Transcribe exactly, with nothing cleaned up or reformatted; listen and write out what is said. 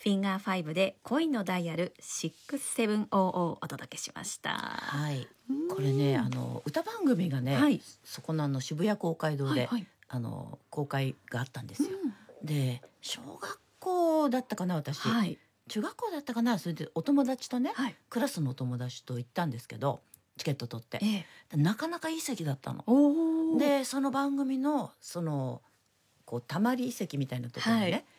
フィンガーファイブで恋のダイヤルろくせんをお届けしました。 はい、これねあの歌番組がね、はい、そこのあの渋谷公会堂で、はいはい、あの公開があったんですよ、うん、で小学校だったかな私、はい、中学校だったかな。それでお友達とね、はい、クラスのお友達と行ったんですけどチケット取って、ええ、なかなかいい席だったの。でその番組のそのこうたまり席みたいなところにね、はい、